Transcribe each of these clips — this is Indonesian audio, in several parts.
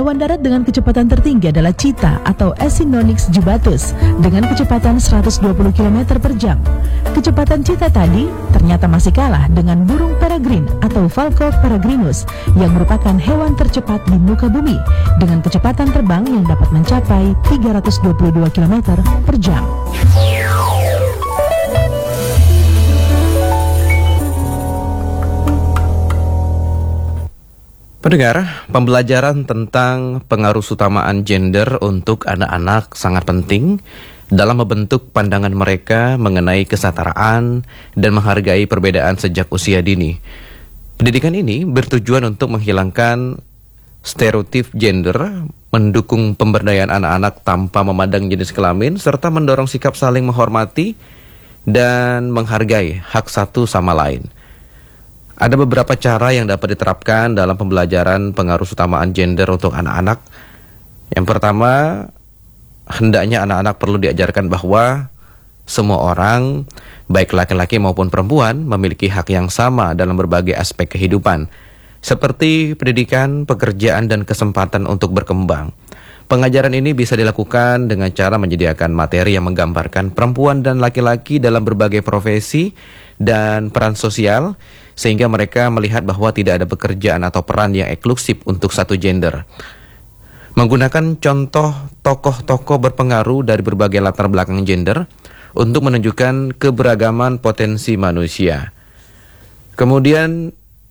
Hewan darat dengan kecepatan tertinggi adalah cheetah atau Acinonyx jubatus dengan kecepatan 120 km per jam. Kecepatan cheetah tadi ternyata masih kalah dengan burung peregrine atau Falco peregrinus yang merupakan hewan tercepat di muka bumi dengan kecepatan terbang yang dapat mencapai 322 km per jam. Pendengar, pembelajaran tentang pengaruh utamaan gender untuk anak-anak sangat penting dalam membentuk pandangan mereka mengenai kesetaraan dan menghargai perbedaan sejak usia dini. Pendidikan ini bertujuan untuk menghilangkan stereotip gender, mendukung pemberdayaan anak-anak tanpa memandang jenis kelamin, serta mendorong sikap saling menghormati dan menghargai hak satu sama lain. Ada beberapa cara yang dapat diterapkan dalam pembelajaran pengaruh utamaan gender untuk anak-anak. Yang pertama, hendaknya anak-anak perlu diajarkan bahwa semua orang, baik laki-laki maupun perempuan, memiliki hak yang sama dalam berbagai aspek kehidupan, seperti pendidikan, pekerjaan, dan kesempatan untuk berkembang. Pengajaran ini bisa dilakukan dengan cara menyediakan materi yang menggambarkan perempuan dan laki-laki dalam berbagai profesi dan peran sosial, sehingga mereka melihat bahwa tidak ada pekerjaan atau peran yang eksklusif untuk satu gender. Menggunakan contoh tokoh-tokoh berpengaruh dari berbagai latar belakang gender untuk menunjukkan keberagaman potensi manusia. Kemudian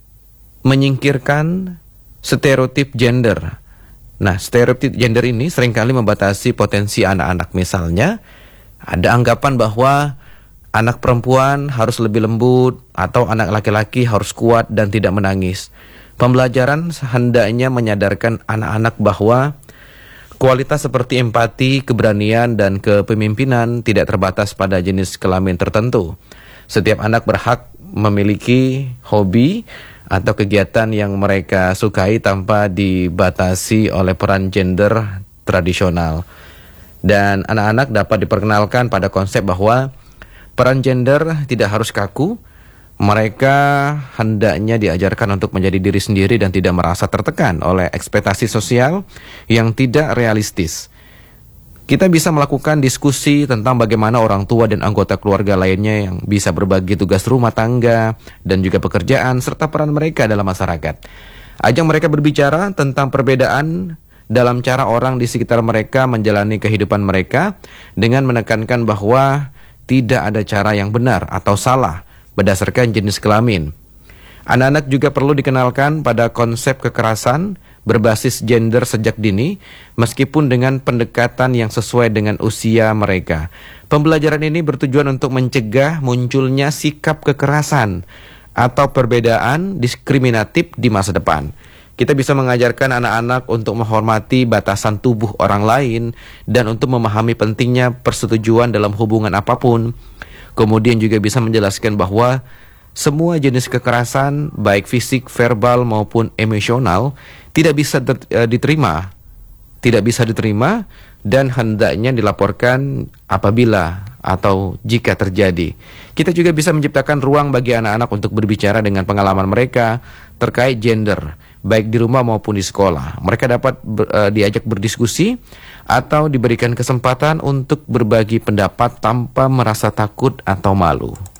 menyingkirkan stereotip gender. Nah, stereotip gender ini seringkali membatasi potensi anak-anak. Misalnya, ada anggapan bahwa anak perempuan harus lebih lembut atau anak laki-laki harus kuat dan tidak menangis. Pembelajaran hendaknya menyadarkan anak-anak bahwa kualitas seperti empati, keberanian, dan kepemimpinan tidak terbatas pada jenis kelamin tertentu. Setiap anak berhak memiliki hobi atau kegiatan yang mereka sukai tanpa dibatasi oleh peran gender tradisional. Dan anak-anak dapat diperkenalkan pada konsep bahwa peran gender tidak harus kaku. Mereka hendaknya diajarkan untuk menjadi diri sendiri dan tidak merasa tertekan oleh ekspektasi sosial yang tidak realistis. Kita bisa melakukan diskusi tentang bagaimana orang tua dan anggota keluarga lainnya yang bisa berbagi tugas rumah tangga dan juga pekerjaan serta peran mereka dalam masyarakat. Ajak mereka berbicara tentang perbedaan dalam cara orang di sekitar mereka menjalani kehidupan mereka dengan menekankan bahwa tidak ada cara yang benar atau salah berdasarkan jenis kelamin. Anak-anak juga perlu dikenalkan pada konsep kekerasan berbasis gender sejak dini, meskipun dengan pendekatan yang sesuai dengan usia mereka. Pembelajaran ini bertujuan untuk mencegah munculnya sikap kekerasan atau perbedaan diskriminatif di masa depan. Kita bisa mengajarkan anak-anak untuk menghormati batasan tubuh orang lain dan untuk memahami pentingnya persetujuan dalam hubungan apapun. Kemudian juga bisa menjelaskan bahwa semua jenis kekerasan, baik fisik, verbal maupun emosional, tidak bisa diterima dan hendaknya dilaporkan apabila atau jika terjadi. Kita juga bisa menciptakan ruang bagi anak-anak untuk berbicara dengan pengalaman mereka terkait gender, baik di rumah maupun di sekolah. Mereka dapat diajak berdiskusi atau diberikan kesempatan untuk berbagi pendapat tanpa merasa takut atau malu.